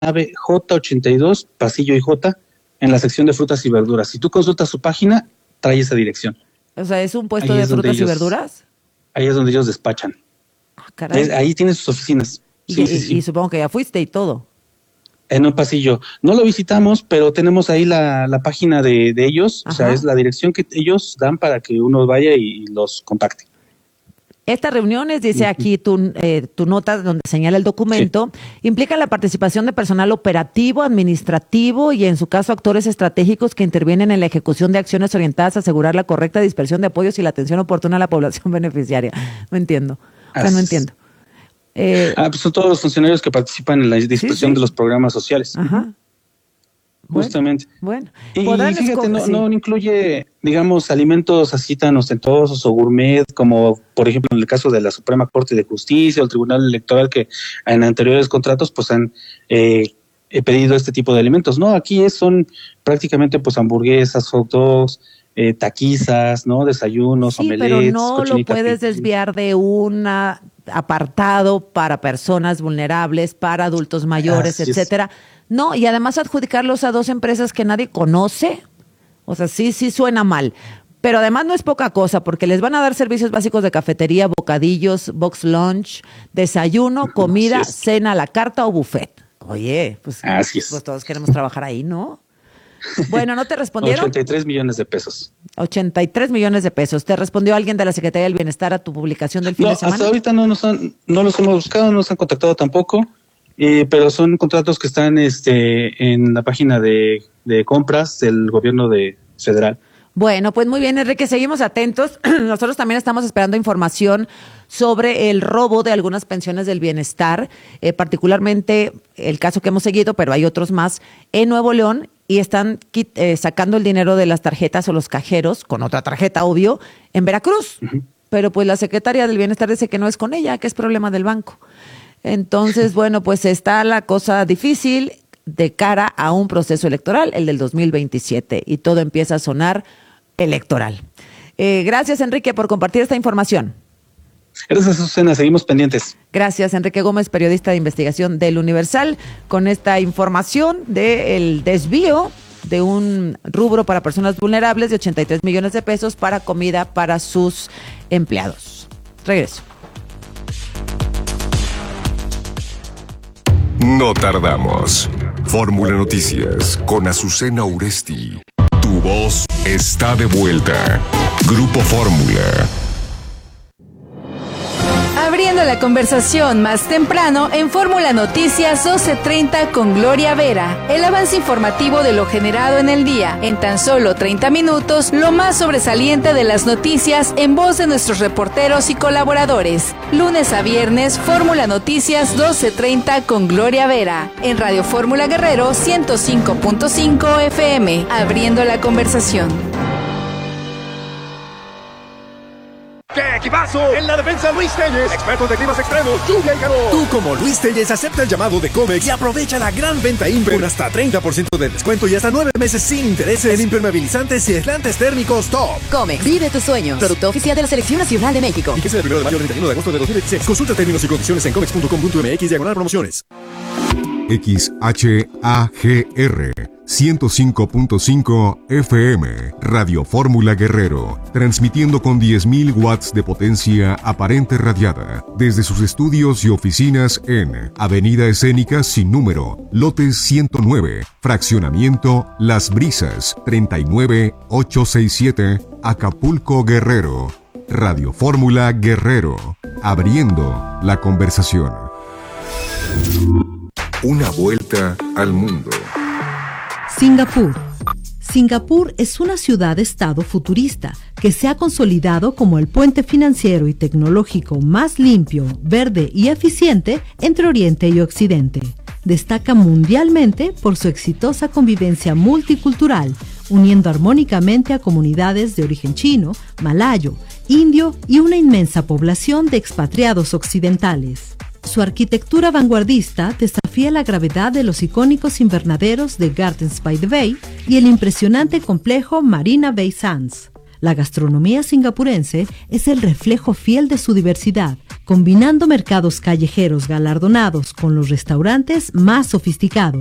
nave J82, pasillo IJ, en la sección de frutas y verduras. Si tú consultas su página, trae esa dirección. O sea, ¿es un puesto de frutas y verduras? Ahí es donde ellos despachan. Ah, caray. Ahí tienen sus oficinas. Sí. Y supongo que ya fuiste y todo. En un pasillo. No lo visitamos, pero tenemos ahí la página de ellos. Ajá. O sea, es la dirección que ellos dan para que uno vaya y los contacte. Estas reuniones, dice aquí tu nota donde señala el documento, implican la participación de personal operativo, administrativo y en su caso actores estratégicos que intervienen en la ejecución de acciones orientadas a asegurar la correcta dispersión de apoyos y la atención oportuna a la población beneficiaria. No entiendo. No entiendo. Pues son todos los funcionarios que participan en la dispersión de los programas sociales. Ajá. Justamente. Bueno. Y fíjate, no incluye, digamos, alimentos así tan ostentosos o gourmet, como por ejemplo en el caso de la Suprema Corte de Justicia o el Tribunal Electoral, que en anteriores contratos pues han pedido este tipo de alimentos. No, aquí son prácticamente pues hamburguesas, hot dogs, taquizas, ¿no? Desayunos, omelets, pero no lo puedes desviar de un apartado para personas vulnerables, para adultos mayores, etcétera. No, y además adjudicarlos a dos empresas que nadie conoce, o sea, sí suena mal. Pero además no es poca cosa, porque les van a dar servicios básicos de cafetería, bocadillos, box lunch, desayuno, comida, cena a la carta o buffet. Oye, pues todos queremos trabajar ahí, ¿no? Bueno, ¿no te respondieron? 83 millones de pesos. 83 millones de pesos. ¿Te respondió alguien de la Secretaría del Bienestar a tu publicación del fin de semana? Hasta ahorita no los hemos buscado, no nos han contactado tampoco. Pero son contratos que están en la página de compras del gobierno federal. Bueno, pues muy bien, Enrique, seguimos atentos. Nosotros también estamos esperando información sobre el robo de algunas pensiones del bienestar, particularmente el caso que hemos seguido, pero hay otros más, en Nuevo León, y están sacando el dinero de las tarjetas o los cajeros, con otra tarjeta, obvio, en Veracruz. Uh-huh. Pero pues la secretaria del Bienestar dice que no es con ella, que es problema del banco. Entonces, bueno, pues está la cosa difícil de cara a un proceso electoral, el del 2027, y todo empieza a sonar electoral. Gracias, Enrique, por compartir esta información. Gracias, Susana. Seguimos pendientes. Gracias, Enrique Gómez, periodista de investigación del Universal, con esta información del desvío de un rubro para personas vulnerables de 83 millones de pesos para comida para sus empleados. Regreso. No tardamos. Fórmula Noticias con Azucena Uresti. Tu voz está de vuelta. Grupo Fórmula. Abriendo la conversación más temprano en Fórmula Noticias 12:30 con Gloria Vera. El avance informativo de lo generado en el día. En tan solo 30 minutos, lo más sobresaliente de las noticias en voz de nuestros reporteros y colaboradores. Lunes a viernes, Fórmula Noticias 12:30 con Gloria Vera. En Radio Fórmula Guerrero 105.5 FM. Abriendo la conversación. ¡Qué equipazo! En la defensa, Luis Telles, expertos de climas extremos, lluvia y calor. Tú, como Luis Telles, acepta el llamado de Comex y aprovecha la gran venta Imper con hasta 30% de descuento y hasta 9 meses sin intereses en impermeabilizantes y aislantes térmicos top. Comex, vive tus sueños. Producto oficial de la Selección Nacional de México. Y que sea del 1 de mayo al 31 de agosto de 2016. Consulta términos y condiciones en comex.com.mx/promociones. XHAGR 105.5 FM, Radio Fórmula Guerrero, transmitiendo con 10.000 watts de potencia aparente radiada, desde sus estudios y oficinas en Avenida Escénica sin número, lote 109, fraccionamiento Las Brisas, 39867, Acapulco, Guerrero. Radio Fórmula Guerrero, abriendo la conversación. Una vuelta al mundo. Singapur. Singapur es una ciudad-estado futurista que se ha consolidado como el puente financiero y tecnológico más limpio, verde y eficiente entre Oriente y Occidente. Destaca mundialmente por su exitosa convivencia multicultural, uniendo armónicamente a comunidades de origen chino, malayo, indio y una inmensa población de expatriados occidentales. Su arquitectura vanguardista desafía la gravedad de los icónicos invernaderos de Gardens by the Bay y el impresionante complejo Marina Bay Sands. La gastronomía singapurense es el reflejo fiel de su diversidad, combinando mercados callejeros galardonados con los restaurantes más sofisticados.